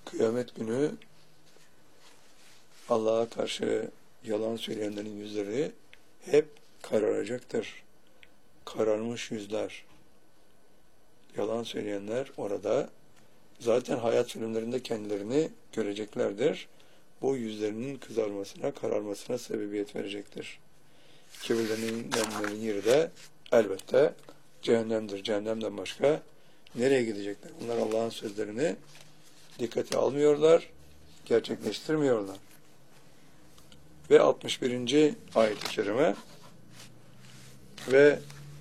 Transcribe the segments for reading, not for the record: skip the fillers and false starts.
Kıyamet günü Allah'a karşı yalan söyleyenlerin yüzleri hep kararacaktır. Kararmış yüzler. Yalan söyleyenler orada zaten hayat filmlerinde kendilerini göreceklerdir. Bu yüzlerinin kızarmasına, kararmasına sebebiyet verecektir. Kibirlenenlerin yeri de elbette cehennemdir. Cehennemden başka nereye gidecekler? Bunlar Allah'ın sözlerini dikkate almıyorlar, gerçekleştirmiyorlar. Ve 61. ayet-i kerime ve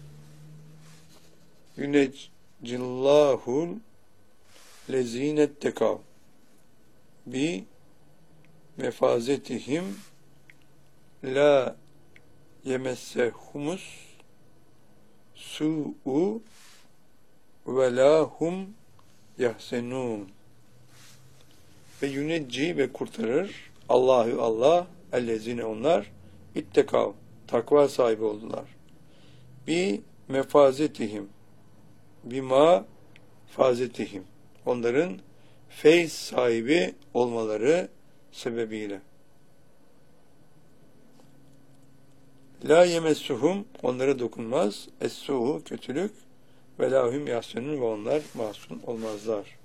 yuneccillahul lezinettekâv bi mefazetihim la yemessehumus su'u ve la hum yahsenûn ve yünecci ve kurtarır Allahü Allah ellezine onlar ittekav takva sahibi oldular. Bi mefazetihim bima fazetihim onların feyz sahibi olmaları sebebiyle. La yemessuhum onlara dokunmaz. Es-su'u kötülük ve lahum yahsenun ve onlar mahzun olmazlar.